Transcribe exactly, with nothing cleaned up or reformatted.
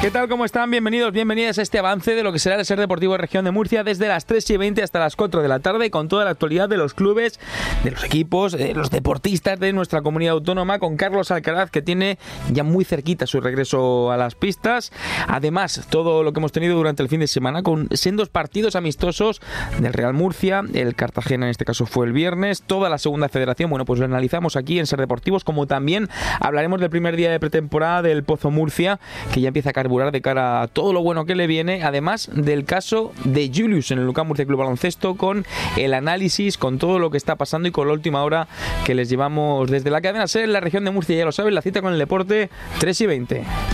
¿Qué tal? ¿Cómo están? Bienvenidos, bienvenidas a este avance de lo que será el Ser Deportivo Región de Murcia desde las tres y veinte hasta las cuatro de la tarde, con toda la actualidad de los clubes, de los equipos, de los deportistas de nuestra comunidad autónoma, con Carlos Alcaraz, que tiene ya muy cerquita su regreso a las pistas. Además, todo lo que hemos tenido durante el fin de semana con sendos partidos amistosos del Real Murcia, el Cartagena en este caso fue el viernes, toda la segunda federación, bueno, pues lo analizamos aquí en Ser Deportivos, como también hablaremos del primer día de pretemporada del Pozo Murcia, que ya empieza a carburar de cara a todo lo bueno que le viene, además del caso de Julius en el Lucan Murcia Club Baloncesto, con el análisis, con todo lo que está pasando y con la última hora que les llevamos desde la cadena SER en la región de Murcia. Ya lo saben, la cita con el deporte, tres y veinte.